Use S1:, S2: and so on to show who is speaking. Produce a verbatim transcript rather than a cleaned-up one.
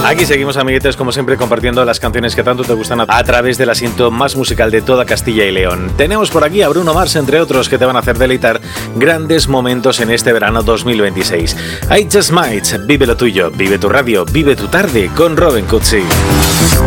S1: Aquí seguimos, amiguetes, como siempre, compartiendo las canciones que tanto te gustan a, a través del asiento más musical de toda Castilla y León. Tenemos por aquí a Bruno Mars, entre otros, que te van a hacer deleitar grandes momentos en este verano dos mil veintiséis. I Just Might, vive lo tuyo, vive tu radio, vive tu tarde con Robin Cutsi.